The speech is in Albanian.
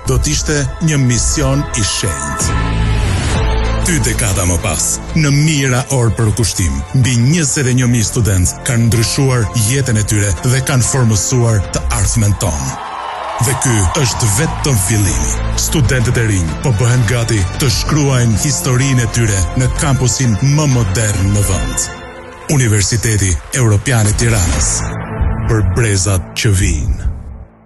do t'ishte një mision i shenjtë. 2 dekada më pas, në mijëra orë për kushtim, mbi 21.000 studentë kanë ndryshuar jetën e tyre dhe kanë formësuar të ardhmen tonë. Dhe ky është vetëm fillimi. Studentët e rinj po bëhen gati të shkruajnë historinë e tyre në kampusin më modern në vend. Universiteti Evropian i Tiranës, për brezat që vijnë.